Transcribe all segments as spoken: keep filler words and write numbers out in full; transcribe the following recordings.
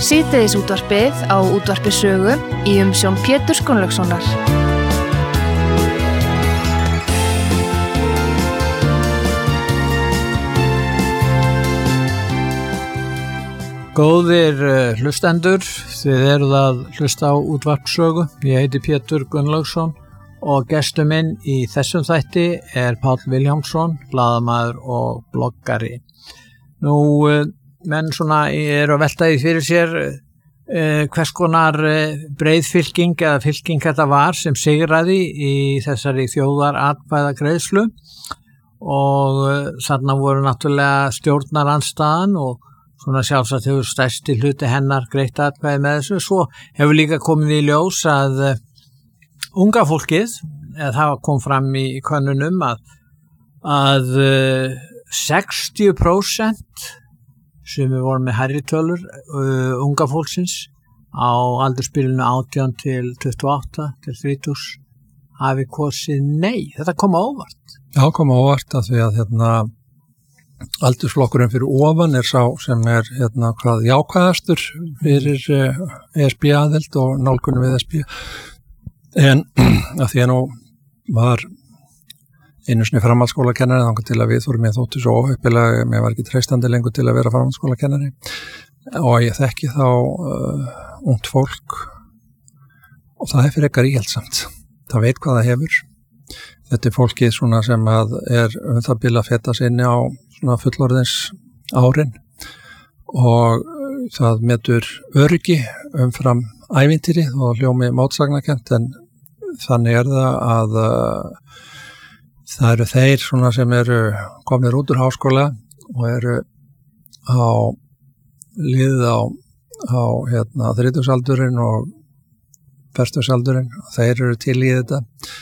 Síðdegis útvarpið á útvarpi Sögu í umsjón Péturs Gunnlaugssonar. Góðir hlustendur, þið eruð að hlusta á útvarp Sögu. Ég heiti Pétur Gunnlaugsson og gestur minn í þessum þætti er Páll Vilhjálmsson, blaðamaður og bloggari. Nú, menn svona eru að velta því fyrir sér eh, hvers konar eh, breið fylking eða fylking þetta var sem sigraði í þessari þjóðaratkvæðagreiðslu og eh, þarna voru náttúrulega stjórnarandstaðan og svona sjálfsagt hefur stærsti hluti hennar greitt atkvæði með þessu. Svo hefur líka komið í ljós að uh, unga fólkið, eða það kom fram í könnunum að, að uh, sextíu prósent sem við vorum með hærri tölur uh, unga fólksins á aldursbilinu átján til tuttugu og átta til þrítugs hafi kosið nei. Þetta kom á óvart. Já, kom á óvart að því að hérna aldursflokkurinn fyrir ofan er sá sem er hérna hvað jákvæðastur fyrir E S B aðild og nálgunum við E S B en að því að nú var einu sinni framhaldsskólakennari þannig til að við fórum ég þóttu svo óheppilega mér var ekki treystandi lengur til að vera framhaldsskólakennari og ég þekki þá uh, ungt fólk og það er fyrir ekkar íhaldsamt það veit hvað það hefur þetta er fólkið svona sem að er um það bil að feta sinni á svona fullorðins árin og það metur öryggi umfram ævintýri og hljómi mótsagnakent en þannig er það að uh, það eru þeir svona sem eru komnir út úr háskóla og eru á liðið á, á hérna, þrítugsaldurinn og fertugsaldurinn og þeir eru til í þetta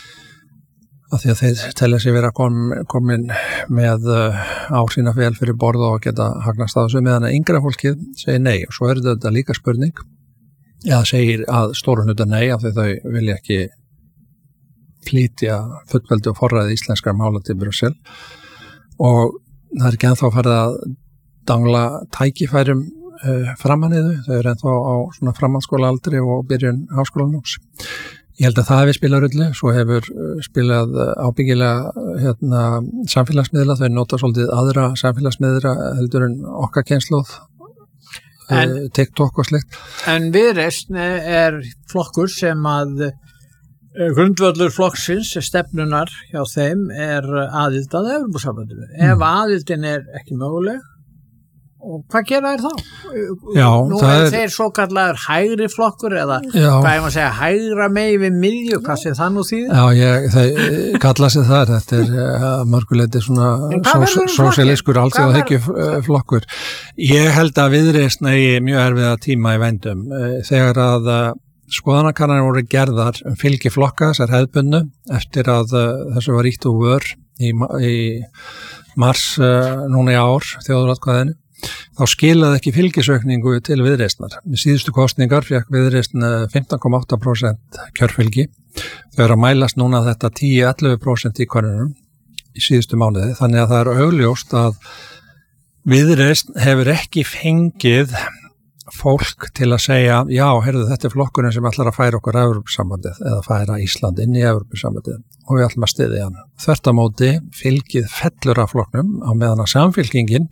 af því að þeir telja sig vera kom, komin með uh, ásýna vel fyrir borð og geta hagnast á þessu meðan að yngra fólkið segir nei og svo er þetta líka spurning eða segir að stórun hluta nei af því þau vilja ekki flytja fullveldi og forræði íslenskar mála til Brussel og það er ekki ennþá farið að dangla tækifærum uh, framanniðu, þau eru ennþá á svona framhaldsskólaaldri og byrjun háskólanáms. Ég held að það hefur spilað rullu, svo hefur spilað ábyggilega hérna, samfélagsmiðla, þau nota svolítið aðra samfélagsmiðla heldur en okkar kynslóð, uh, TikTok og slikt. En Viðreisn er flokkur sem að grundvöllur flokksins, stefnunar hjá þeim er aðild að Evrópusambandinu. Mm. Ef aðildin er ekki möguleg, og hvað gera þær þá? Já, Nú það er er þeir svo kallar hægri flokkur eða Já. hvað ég maður segja, hægra megi við miðju, hvað sé það nú þýðir? Já, ég, þeir kalla sig þar, þetta er uh, mörguleiti svona sósíalískur alþjóðahyggju flokkur. Ég held að Viðreisn eigi mjög erfiða tíma í vændum. Þegar að uh, skoðanakannanir voru gerðar um fylgi flokka þessar hefðbundu eftir að uh, þessu var ýtt úr vör í, í mars uh, núna í ár, þjóðaratkvæðinu, þá skilaði ekki fylgisaukningu til Viðreisnar. Með síðustu kosningar fékk Viðreisn fimmtán komma átta prósent kjörfylgi. Þau eru að mælast núna þetta tíu til ellefu prósent í könnunum í síðustu mánuði, þannig að það er augljóst að Viðreisn hefur ekki fengið fólk til að segja, já, heyrðu, þetta er flokkurinn sem ætlar að færa okkur Evrópusambandið eða færa Ísland inn í Evrópusambandið og við ætlum að styðja hann. Þvert á móti fylgið fellur af flokknum á meðan að samfylkingin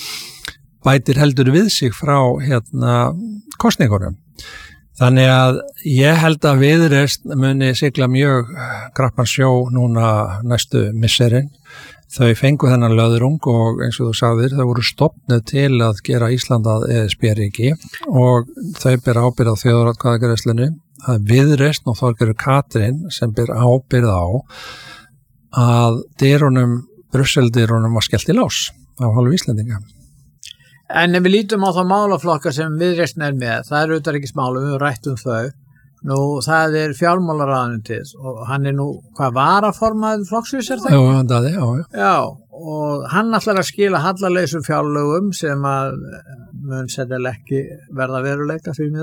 bætir heldur við sig frá hérna kosningunum. Þannig að ég held að Viðreisn muni sigla mjög krappan sjó núna næstu misserin. Þau fengu þennan löðrung og eins og þú sagðir, þau voru stofnuð til að gera Ísland að E S B-ríki og þau bera ábyrgð á þjóðaratkvæðagreiðslunni. Það er Viðreisn og Þorgerður Katrín sem ber ábyrgð á að dyrunum, Brussel-dyrunum var skellt í lás á hálfu Íslendinga. En ef við lítum á þá málaflokka sem Viðreisn er með, það er utanríkismálum, við höfum rætt um þau. Nú, það er fjármálaráðuneytið og hann er nú, hvað varaformaður flokksins er það? Já, það er, já, já. Já, og hann ætlar að skila hallaleysum fjárlögum sem að mun setja ekki verða veruleika fyrir miður.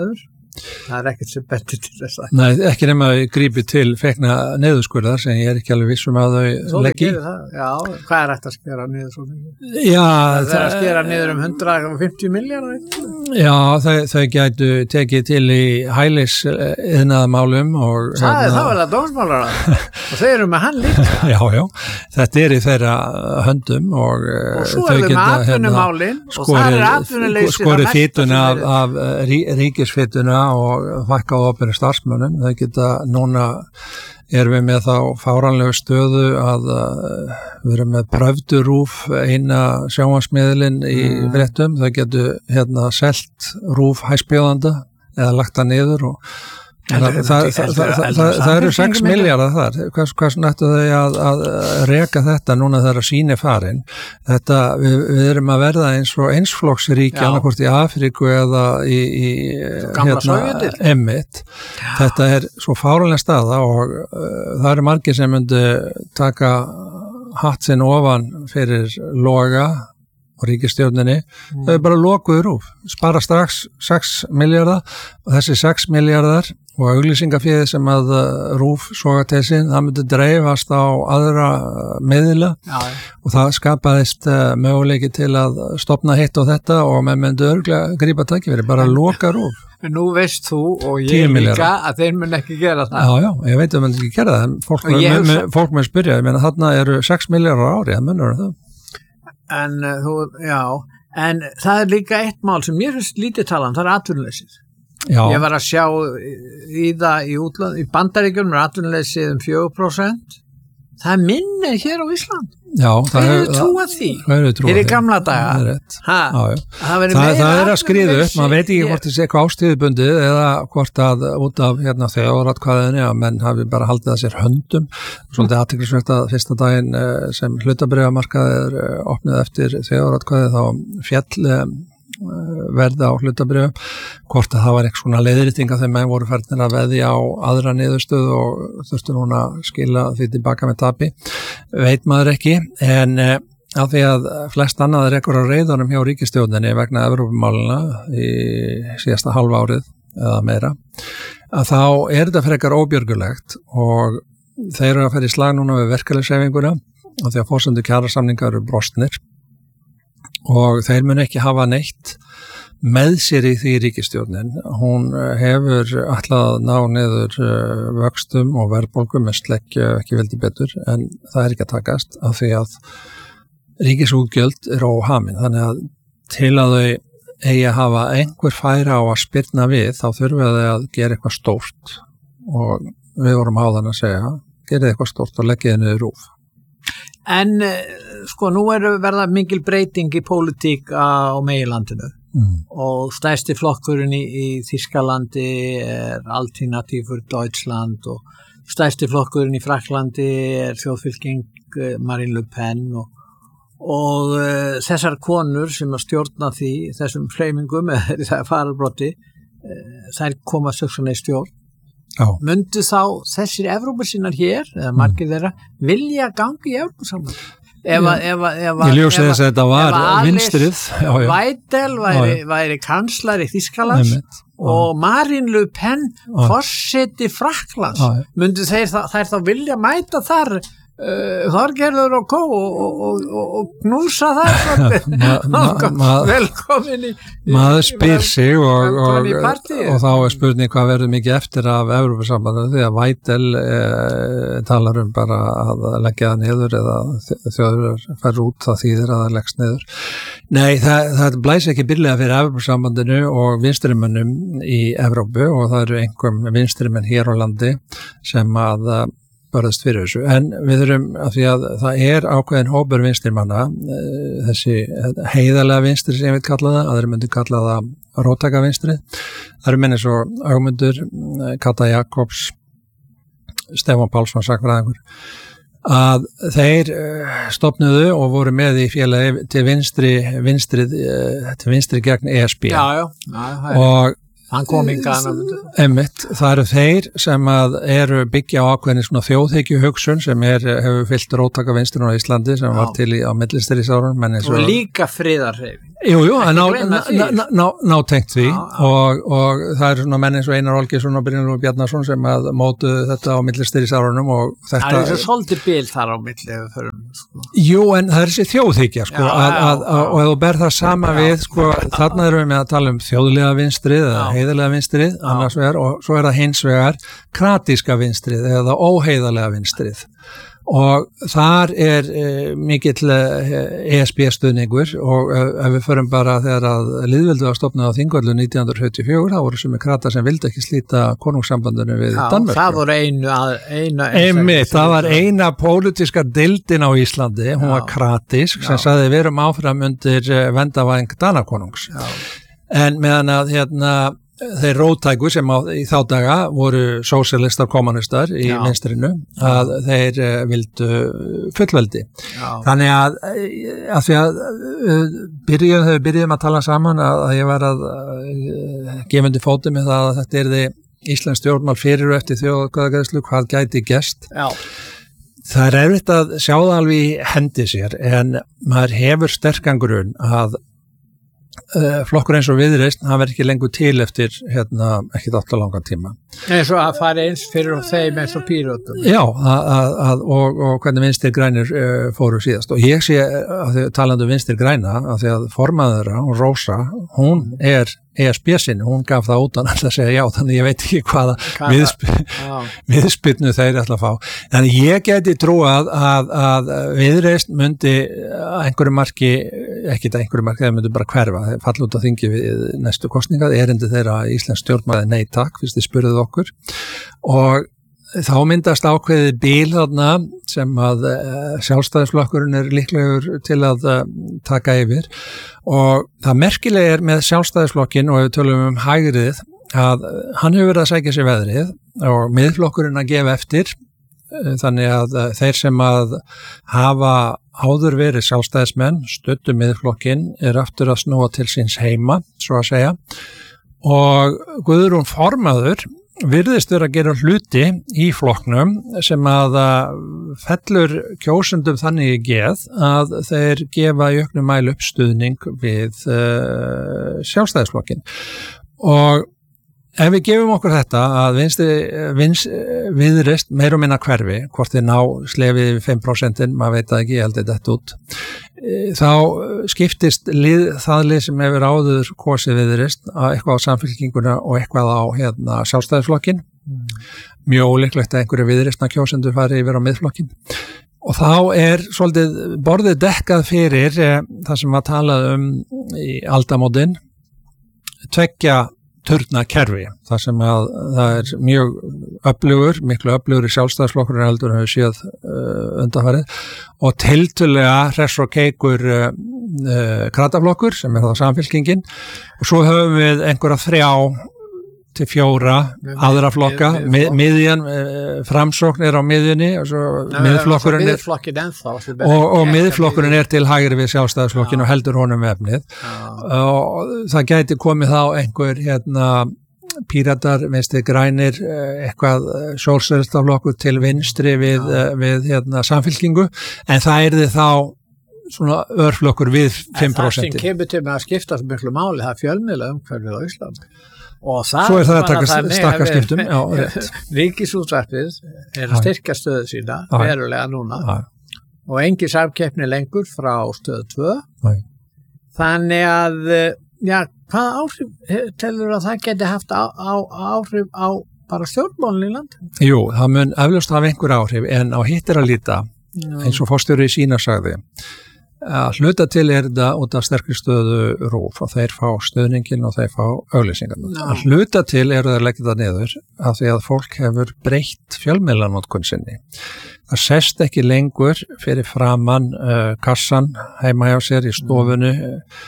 Það er ekkert sem bendir til þess að. Nei, ekki nema að grípi til fekna niðurskurðar sem ég er ekki alveg vissum að þau leggi. Já, hvað er þetta að skera niður svo mikið? Já, það er að skera niður um hundrað fimmtíu milljarðar. Já, þau, þau gætu tekið til í hælis iðnaðarmálum og það er þá er það dómsmálaráð og þau eru með hann líka. Já, já, þetta er í þeirra höndum og, og svo er þau með atvinnumálin og það er atvinnuleysi skorið fituna af, af rí, ríkisfituna og fækka á opinni starfsmönnum. Það geta núna erum við með þá fáránlegu stöðu að uh, við erum með pröfdurúf eina sjónvarpsmiðlinn í mm. fréttum. Það getur hérna selt rúf hæstbjóðanda eða lagt það niður og Það, það, það, það, það, það eru sex milljarðar þar. Hvers, hvers nættu þau að, að reka þetta núna þegar sín er farin? Þetta, við, við erum að verða eins og einsflokksríki annarkvort í Afríku eða í, í hérna, Emmitt. Þetta er svo fáránleg staða og uh, það eru margir sem myndi taka hatt sinn ofan fyrir Loga og ríkisstjórninni, mm. þau bara lokuðu rúf, spara strax sex milljarðar og þessi sex milljarðar og auglýsingaféð sem að rúf soga til sín, það myndi dreifast á aðra miðla Já. Og það skapaðist uh, möguleiki til að stopna hitt á þetta og menn myndi örgulega grípa tækifæri, bara loka rúf. Nú veist þú og ég líka að þeir mun ekki gera það. Já, já, ég veit að mun ekki gera það, en fólk, ég, með, með, fólk með spyrja, ég meina þarna eru sex milljarðar á ári, það munur það. En uh, þú, já, en það er líka eitt mál sem mér finnst lítið tala um, það er atvinnuleysið. Ég var að sjá í það í útland, í Bandaríkjunum er atvinnuleysið um fjögur prósent. Það er minni hér á Ísland. Já, það er trúa því. Það er trúa því. Hér í gamla daga. Það er rétt. Ha, já, já. Það, það, það er að skriða upp, maður veit ekki hvort það sé eitthvað ástíðubundið eða hvort að út af hérna þjóðaratkvæðinni að menn hafi bara haldið að sér höndum. Svolítið athyglisvert að fyrsta daginn sem hlutabréfamarkaði er opnið eftir þjóðaratkvæði þá fjall verða á hlutabrjöfum, hvort að það var eitthvað svona leiðréttinga þegar menn voru færðin að veðja á aðra niðurstöðu og þurftu núna að skila því tilbaka með tapi, veit maður ekki, en eh, af því að flest annað er ekkur á reiðunum hjá ríkisstjórninni vegna Evrópumálina í síðasta halva árið eða meira, að þá er þetta frekar óbjörgulegt og þeir eru að fara í slag núna við verkalýðshreyfinguna af því að forsendur kjarasamningar eru brostnir og þeir mun ekki hafa neitt með sér í því ríkisstjórnin. Hún hefur ætlað að ná niður vöxtum og verðbólgu með sleggju ekki veldi betur en það er ekki að takast af því að ríkisútgjöld er óhamin. Þannig að til að þau eigi að hafa einhver færa á að spyrna við þá þurfum við að gera eitthvað stórt og við vorum áðan að segja gerið eitthvað stórt og leggið niður rúf. En sko nú er verða mikil breyting í pólitík á meginlandinu mm. og stærsti flokkurinn í, í Þýskalandi er Alternative für Deutschland og stærsti flokkurinn í Frakklandi er þjóðfylking Marine Le Pen og, og uh, þessar konur sem að stjórna því þessum hreyfingum eða fararbrotti uh, þær koma söksunni í stjórn. Já. Myndu þá þessir Evrópusinnar hér, eða margir þeirra, vilja gangi í Evrópusamband? Ef að, ef að, ef að, ég ljósi þess að þetta var vinstrið. Weitel væri, væri kanslar í Þýskalands og Marine Le Pen forseti Frakklands. Myndu þeir þá, þær þá vilja mæta þar uh, Þorgerður og Kó og, og, og, og knúsa þar ma, ma, ma, velkomin í maður spyr sig og, og, og þá er spurning hvað verður mikið eftir af Evrópusambandinu því að Weitel eh, talar um bara að leggja það niður eða þjóður fer út það þýðir að það leggst niður. Nei, það, það blæs ekki byrlega fyrir Evrópusambandinu og vinstrimönnum í Evrópu og það eru einhverjum vinstrimenn hér á landi sem að barðast fyrir þessu, en við erum að því að það er ákveðin hópur vinstirmanna, þessi heiðarlega vinstri sem ég veit kalla það, aðri myndi kalla það róttaka vinstri, það eru menn eins og Ögmundur, Kata Jakobs, Stefán Pálsson sakfræðingur, að þeir stofnuðu og voru með í félagi til vinstri, vinstri, til vinstri gegn E S B já, já, já, og Hann kom hingað. Einmitt, það eru þeir sem að eru byggja á ákveðni svona þjóðhyggju hugsun sem er, hefur fyllt róttaka vinsturinn á Íslandi sem Já. Var til í, á millistyrjisárunum. Og líka friðarhreyfing. Jú, jú, ná, ná, ná, ná tengt því já, já. Og, og það eru svona menn eins og Einar Olgeirsson og Brynjólfur Bjarnason sem að mótu þetta á millistyrjisárunum og þetta... Það er þessi svolítið bil þar á milli förum, sko. Jú, en það er þessi þjóðhyggja, sko, já, að, að, að, og ef þú ber það sama já, við, sko, þarna erum við með að tala um þjóðlega vinstrið eða heiðarlega vinstrið, annars vegar, og svo er það hins vegar kratíska vinstrið eða óheiðarlega vinstrið. Og þar er e, mikill E S B-stuðningur og e, ef við förum bara þegar að lýðveldi var stofnað á Þingvöllu nítján hundruð sjötíu og fjögur, þá voru sumir kratar sem vildi ekki slíta konungssambandinu við Danmörku. Já, það voru einu að, eina... Einmitt, það var eina pólitíska deildin á Íslandi, hún Já. Var kratísk, sem Já. Sagði við erum áfram undir vendavæng Danakonungs. Já. En meðan að hérna þeir róttæku sem á, í þá daga voru sósíalistar kommunistar í Já. Vinstrinu að Já. Þeir uh, vildu fullveldi. Já. Þannig að, að því að uh, byrjum, þegar við byrjum að tala saman að, að ég var að uh, gefundi fóti með það að þetta er því Íslands stjórnmál fyrir og eftir þjóðatkvæðagreiðslu, hvað gæti gerst. Já. Það er erfitt að sjá það alveg í hendi sér en maður hefur sterkan grunn að Uh, flokkur eins og Viðreisn, hann verður ekki lengur til eftir hérna, ekki alltaf langan tíma. Nei, svo að fara eins fyrir og þeim eins og Pírötum. Já, að, að, og, og hvernig Vinstri grænir uh, fóru síðast. Og ég sé, að talandi um Vinstri græna, að því að formaður, hún Rósa, hún er E S B-sinni, hún gaf það út að alltaf segja já, þannig ég veit ekki hvaða viðspyrnu þeir ætla að fá. Þannig ég geti trúað að, að Viðreisn myndi einhverju marki, ekki það einhverju marki, þeir myndi bara hverfa, þeir falla út á þingi við næstu kosninga, erindi þeirra Íslands stjórnmáli nei takk, fyrst þið spurðuð okkur og þá myndast ákveðið bíl þarna sem að uh, sjálfstæðisflokkurinn er líklegur til að uh, taka yfir og það merkilega er með sjálfstæðisflokkin og við tölum um hægrið að hann hefur verið að sækja sér veðrið og miðflokkurinn að gefa eftir uh, þannig að uh, þeir sem að hafa áður verið sjálfstæðismenn stöddu miðflokkin er aftur að snúa til síns heima, svo að segja og Guðrún formaður virðist vera að gera hluti í flokknum sem að fellur kjósendum þannig í geð að þeir gefa í auknum mæli upp stuðning við uh, sjálfstæðisflokkin og ef við gefum okkur þetta að vinstri, vinst, Viðreisn meir og minna hverfi, hvort þið ná slefið við fimm prósent, maður veit það ekki, ég held þetta út þá skiptist lið, það lið sem hefur áður kosið Viðreisn eitthvað á samfylkinguna og eitthvað á hérna, sjálfstæðisflokkin mm. mjög ólíklegt að einhverju Viðreisna kjósendur fari yfir á miðflokkin og þá er svolítið borðið dekkað fyrir eh, það sem var talað um í aldamótin tveggja turna kerfi, þar sem að það er mjög öflugur, miklu öflugur í sjálfstæðisflokkurinn heldur en hefur séð uh, undanfarið og tiltölulega hress og keikur uh, uh, krataflokkur sem er það samfylkingin og svo höfum við einhverja þrjá til fjóra aðra flokka, mið, miðjan uh, framsókn er á miðjunni og svo Nei, miðflokkurinn er ennþá, og, og miðflokkurinn er til hægri við sjálfstæðisflokkin og heldur honum efnið og það gæti komið þá einhver hérna Píratar, Vinstri grænir, eitthvað sósíalistaflokkur til vinstri við, við hérna, samfylkingu en það er þið þá svona örflokkur við fimm prósent. En það sem kemur til með að skipta miklu máli, það er fjölmiðla umhverfið á Íslandi. Og það Svo er það að taka stakkarskiptum. Ríkisútvarpið er að styrkja stöðu sína verulega núna Æ. Og engin samkeppni lengur frá stöðu tvö. Æ. Þannig að, já, hvaða áhrif telur að það geti haft á, á, áhrif á bara stjórnmálinn í landinu? Jú, það mun eflaust hafa einhver áhrif en á hitt er að líta, já. Eins og forstjóri Sína sagði, að hluta til er þetta út af sterkri stöðu RÚV og þeir fá stöðningin og þeir fá auglýsingarna. No. Að hluta til eru þeir leggja það niður af því að fólk hefur breytt fjölmiðlanótkun sinni. Það sest ekki lengur fyrir framan uh, kassan heima hjá sér í stofunni uh,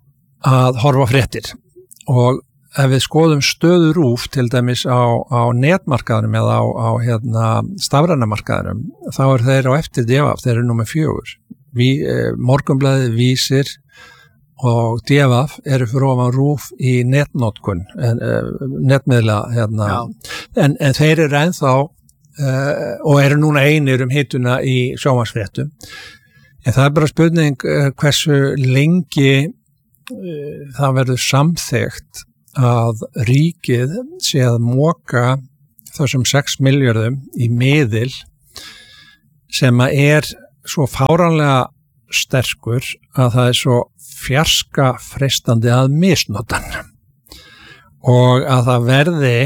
að horfa fréttir og ef við skoðum stöðu RÚV til dæmis á, á netmarkaðunum eða á, á hérna, stafrænamarkaðunum þá er þeir á eftir D F, þeir eru númer fjögur. Vi, eh, Morgunblaðið, Vísir og D F F eru fyrir ofan RÚV í netnotkun, en, uh, netmiðla hérna, en, en þeir eru ennþá uh, og eru núna einir um hituna í sjónvarpsfréttum. En það er bara spurning uh, hversu lengi uh, það verður samþykkt að ríkið sé að moka þessum sex milljörðum í miðil sem að er svo fáránlega sterkur að það er svo fjarska freistandi að misnota hann og að það verði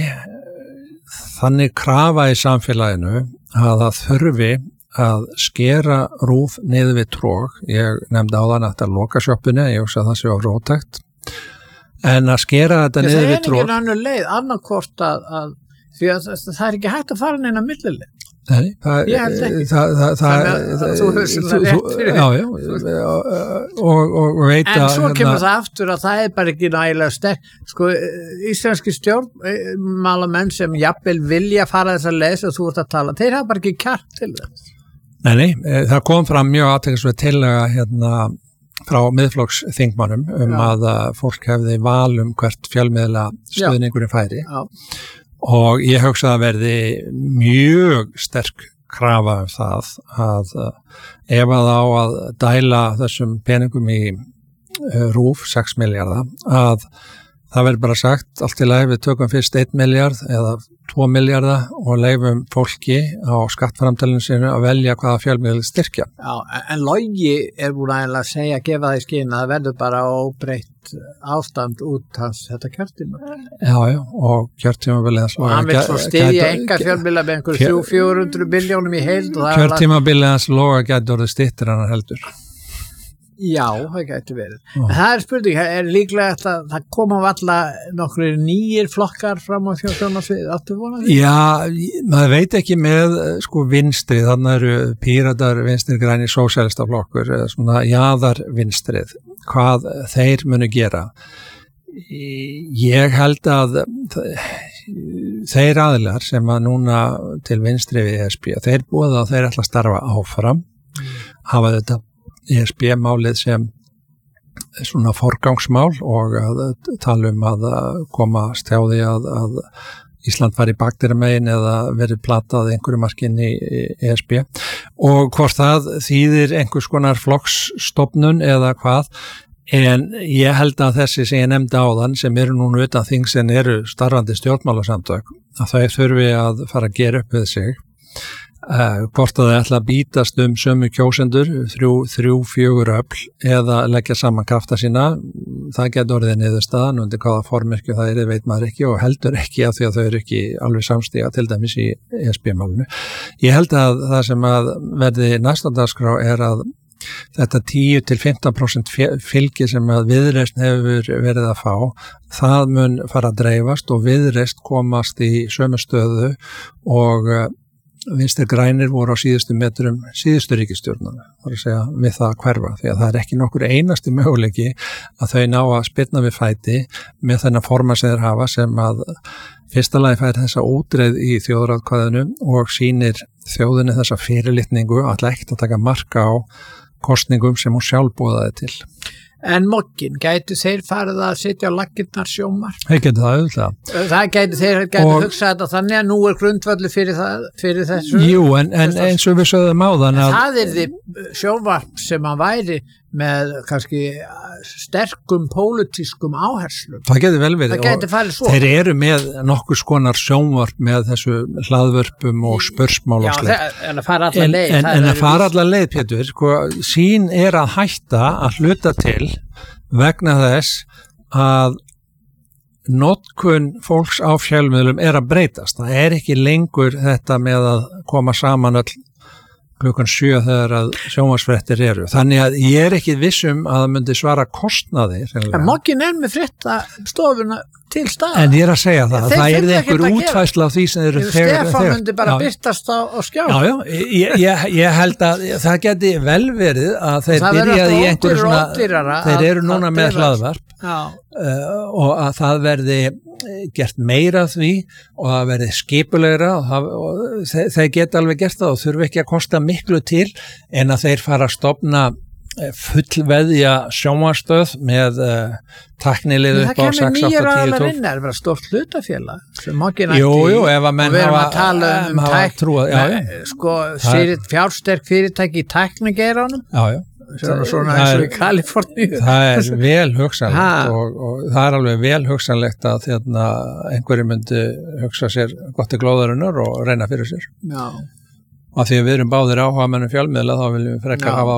þannig krafa í samfélaginu að það þurfi að skera RÚV niður við tróg. Ég nefndi áðan að þetta loka sjoppunni, ég hugsa að það sé á rótækt, en að skera þetta niður við tróg. Það er ekki annað leið, annarkvort að, að því að það er ekki hægt að fara neina millileið. Nei, það, ég held ekki. Það, það, það, það, þú höfður svona rétt fyrir. Já, já, og, og, og veit að... En svo kemur hérna, það aftur að það er bara ekki nægilega sterk. Sko, íslenski stjórnmálamenn sem jafnvel vilja fara þess að lesa og þú ert að tala, þeir hafa bara ekki kjark til þess. Nei, nei, það kom fram mjög athyglisverð tillaga hérna frá miðflokksþingmannum um já. Að fólk hefði val um hvert fjölmiðla stuðningurinn færi. Já. Og ég hugsa að verði mjög sterk krafa um það að ef að á að dæla þessum peningum í RÚV, sex milljarða, að það verður bara sagt allt í lagi við tökum fyrst einn milljarð eða tvo milljarða og leifum fólki á skattframtælinu sinu að velja hvaða fjölmiðl styrkja. Já, en Logi er búin að segja, gefa það í skyn að það verður bara óbreytt ástand út hans þetta kjörtíma. Já, já, og kjörtímabilið hans og hann vil svo styðja enga fjölmiðla með einhverju þrjú til fjögur hundruð miljónum í heild. Kjörtímabilið hans loga gæti orðið styttir hann heldur. Já, það gæti verið. En það er spurning, er líklega að það koma valla nokkru nýjir flokkar fram á þjóðstjórnarsvið, áttu vonað því? Já, maður veit ekki með sko vinstri, þannig eru Píratar, vinstri græni, sósíalistaflokkur, svona jaðar vinstrið, hvað þeir munu gera. Ég held að þeir aðilar sem að núna til vinstri við E S B, þeir búið að þeir ætla að starfa áfram, hafa þetta E S B-málið sem svona forgangsmál og að tala um að komast hjá því að, að Ísland var í bakdýramegin eða verið platað einhverju markinn í E S B og hvort það þýðir einhvers konar flokksstofnun eða hvað, en ég held að þessi sem ég nefndi áðan sem eru núna utan þings en eru starfandi stjórnmálasamtök að þau þurfi að fara að gera upp við sig. Uh, hvort að það ætla að bítast um sömu kjósendur, þrjú, þrjú, fjögur öfl eða leggja saman krafta sína, það getur orðið niðurstaðan undir hvaða formerkju það er, veit maður ekki og heldur ekki að því að þau eru ekki alveg samstíga til dæmis í E S B-málinu. Ég held að það sem að verði næsta dagskrá er að þetta tíu til fimmtán prósent fylgi sem að Viðreisn hefur verið að fá, það mun fara að dreifast og Viðreisn komast í sömu stöðu og Vinstri grænir voru á síðustu metrum síðustu ríkisstjórnana, það er að segja við það að hverfa, því að það er ekki nokkur einasti möguleiki að þau ná að spyrna við fæti með þennan forma sem þeir hafa sem að fyrsta lagi fær þessa útreið í þjóðaratkvæðinu og sýnir þjóðinni þessa fyrirlitningu að ætla ekkert að taka marka á kostningum sem hún sjálf boðaði til. En mokkin, gætu þeir farið að sitja á laggirnar sjómar? Þeir gætu það auðvitað. Það gætu þeir gætu og, hugsað þetta þannig að nú er grundvöldu fyrir, það, fyrir þessu. Jú, en, en eins og við sögðum áðan að... Það er því sjónvarp sem að væri með kannski sterkum pólitískum áherslum. Það getur vel verið. Það getur farið svo. Þeir eru með nokkur skonar sjónvarp með þessu hlaðvörpum og spursmál og slið. Já, en að fara allar leið. En, en að fara allar leið, Pétur, sko, sín er að hætta að hluta til vegna þess að notkun fólks á fjölmiðlum er að breytast. Það er ekki lengur þetta með að koma saman öll klukkan sjö þegar að sjónvarpsfréttir eru. Þannig að ég er ekki vissum að það myndi svara kostnaði. En mokkin er með fréttastofuna til staða. En ég er að segja það. Þeir það er einhver útfæsla á því sem þeir eru þegar. Stefán myndi bara já. Byrtast á, á skjá. Já, já. Ég, ég, ég held að það geti vel verið að þeir byrjaði í einhverju svona, þeir eru núna með hlaðvarp uh, og að það verði gert meira því og að verði skipulegra og, það, og þeir, þeir geta alveg gert það og þurfi ekki að kosta miklu til en að þeir fara að stofna fullveðja sjónvarpsstöð með uh, tæknilið upp á það sex, kemur nýjar átta, tíu, aðlar tólf inn er vera stórt hlutafélag sem ekki nætti Jú, jú, ef að menn og við erum hafa- að tala um, um hafa tæk, trúað- já, já. með, sko, Það er- fyrir, fjársterk fyrirtæki í tæknigeiranum Já, já svona, svona Það eins og er- í Kaliforníu Það er vel hugsanlegt Ha. og, og það er alveg vel hugsanlegt að hérna, einhverju myndi hugsa sér gott til glóðarinnar og reyna fyrir sér Já. og því að við erum báðir áhuga mennum fjölmiðla þá viljum við frekar Já. hafa